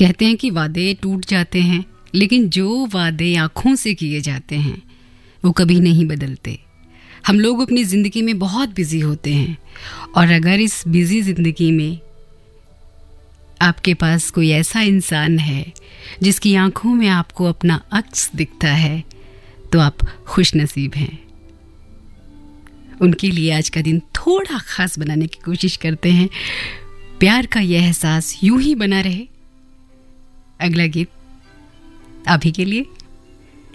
कहते हैं कि वादे टूट जाते हैं, लेकिन जो वादे आँखों से किए जाते हैं वो कभी नहीं बदलते। हम लोग अपनी ज़िंदगी में बहुत बिजी होते हैं, और अगर इस बिजी ज़िंदगी में आपके पास कोई ऐसा इंसान है जिसकी आंखों में आपको अपना अक्स दिखता है, तो आप खुशनसीब हैं। उनके लिए आज का दिन थोड़ा खास बनाने की कोशिश करते हैं। प्यार का यह एहसास यूं ही बना रहे। अगला गीत आप ही के लिए।